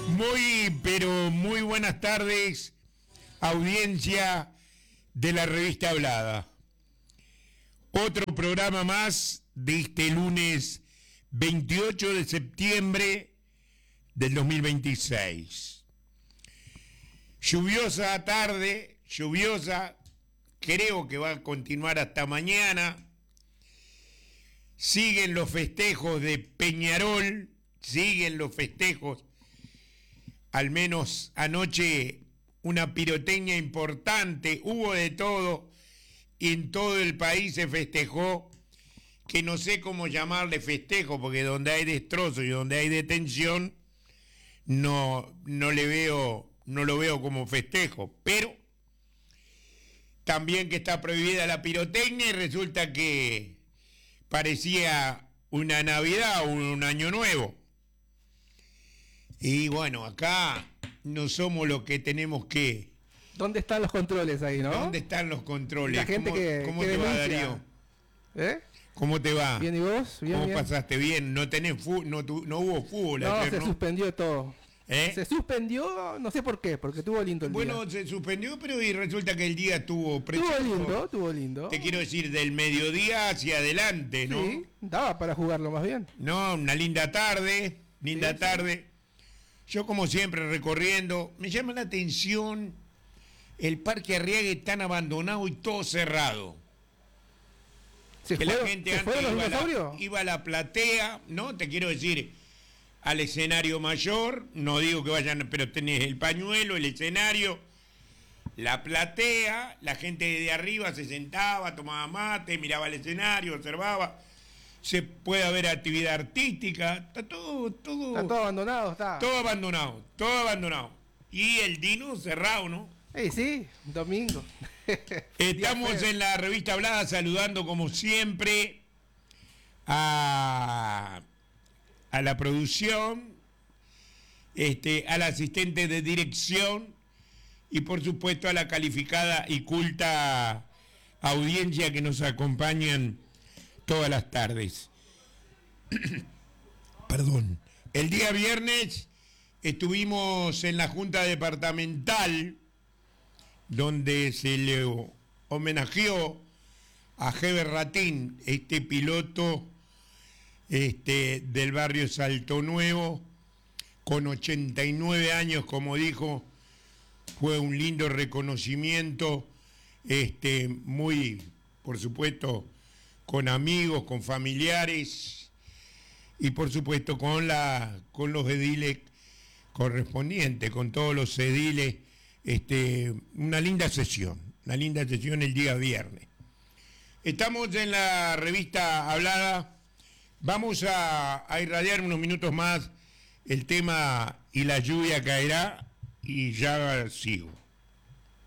Pero muy buenas tardes, audiencia de la revista Hablada. Otro programa más de este lunes 28 de septiembre del 2026. Lluviosa tarde, lluviosa, creo que va a continuar hasta mañana. Siguen los festejos de Peñarol, siguen los festejos. Al menos anoche una pirotecnia importante, hubo de todo, y en todo el país se festejó, que no sé cómo llamarle festejo, porque donde hay destrozo y donde hay detención, no lo veo como festejo, pero también que está prohibida la pirotecnia y resulta que parecía una Navidad o un Año Nuevo. Y bueno, acá no somos los que tenemos que... ¿Dónde están los controles ahí, no? ¿Dónde están los controles? La gente ¿Cómo que te va, denuncia. Darío? ¿Cómo te va? Bien, ¿y vos? Bien, ¿Cómo bien. pasaste? Bien, no hubo fútbol No, ayer, se ¿no? suspendió todo. ¿Eh? Se suspendió, no sé por qué, porque estuvo lindo el día. Bueno, se suspendió, pero y resulta que el día estuvo precioso. Estuvo lindo. Te quiero decir, del mediodía hacia adelante, ¿no? Sí, daba para jugarlo más bien. No, una linda tarde. Sí. Yo como siempre recorriendo, me llama la atención el Parque Arriaga tan abandonado y todo cerrado. ¿Se Que fueron, la gente ¿se fueron los antes dinosaurios? iba a la platea, ¿no? Te quiero decir, al escenario mayor, no digo que vayan, pero tenés el pañuelo, el escenario, la platea, la gente de arriba se sentaba, tomaba mate, miraba el escenario, observaba. Se puede haber actividad artística, está todo Está todo abandonado, está. todo abandonado. Y el Dino cerrado, ¿no? Sí, domingo. Estamos en la revista Hablada saludando como siempre a la producción, al asistente de dirección y por supuesto a la calificada y culta audiencia que nos acompañan todas las tardes. Perdón. El día viernes estuvimos en la Junta Departamental donde se le homenajeó a Heber Ratín, este piloto del barrio Salto Nuevo, con 89 años, como dijo, fue un lindo reconocimiento, muy, por supuesto, con amigos, con familiares y por supuesto con los ediles correspondientes, con todos los ediles, una linda sesión el día viernes. Estamos en la revista Hablada, vamos a irradiar unos minutos más el tema y la lluvia caerá y ya sigo.